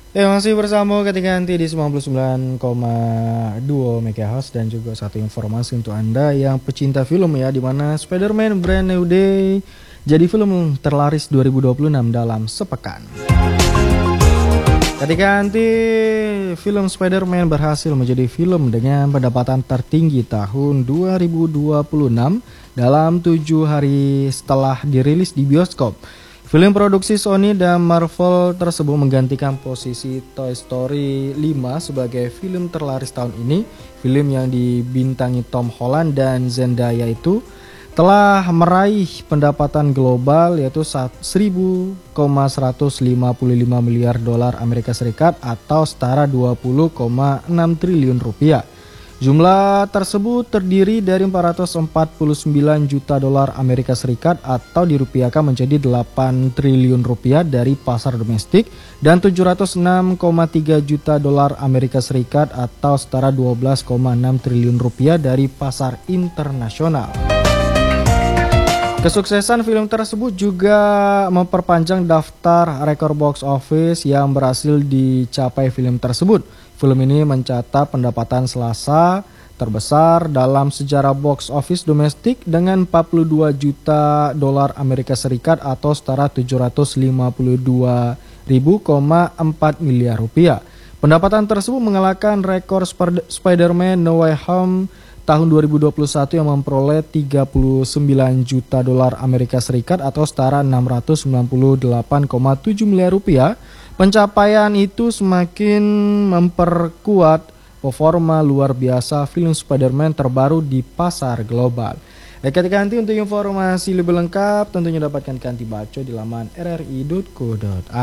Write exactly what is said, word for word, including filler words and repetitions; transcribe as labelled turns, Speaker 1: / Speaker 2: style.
Speaker 1: Ya, masih bersama ketika nanti di sembilan puluh sembilan koma dua MHz dan juga satu informasi untuk Anda yang pecinta film ya, di mana Spider-Man Brand New Day jadi film terlaris dua ribu dua puluh enam dalam sepekan. Ketika nanti film Spider-Man berhasil menjadi film dengan pendapatan tertinggi tahun dua ribu dua puluh enam dalam tujuh hari setelah dirilis di bioskop. Film produksi Sony dan Marvel tersebut menggantikan posisi Toy Story lima sebagai film terlaris tahun ini. Film yang dibintangi Tom Holland dan Zendaya itu telah meraih pendapatan global yaitu seribu seratus lima puluh lima miliar dolar Amerika Serikat atau setara dua puluh koma enam triliun rupiah. Jumlah tersebut terdiri dari empat ratus empat puluh sembilan juta dolar Amerika Serikat atau dirupiahkan menjadi delapan triliun rupiah dari pasar domestik dan tujuh ratus enam koma tiga juta dolar Amerika Serikat atau setara dua belas koma enam triliun rupiah dari pasar internasional. Kesuksesan film tersebut juga memperpanjang daftar rekor box office yang berhasil dicapai film tersebut. Film ini mencatat pendapatan Selasa terbesar dalam sejarah box office domestik dengan empat puluh dua juta dolar Amerika Serikat atau setara tujuh ratus lima puluh dua ribu koma empat miliar rupiah. Pendapatan tersebut mengalahkan rekor Spider-Man No Way Home tahun dua ribu dua puluh satu yang memperoleh tiga puluh sembilan juta dolar Amerika Serikat atau setara enam ratus sembilan puluh delapan koma tujuh miliar rupiah. Pencapaian itu semakin memperkuat performa luar biasa film Spider-Man terbaru di pasar global. Dan ketika nanti untuk informasi lebih lengkap tentunya dapatkan kanti baco di laman r r i titik co titik i d.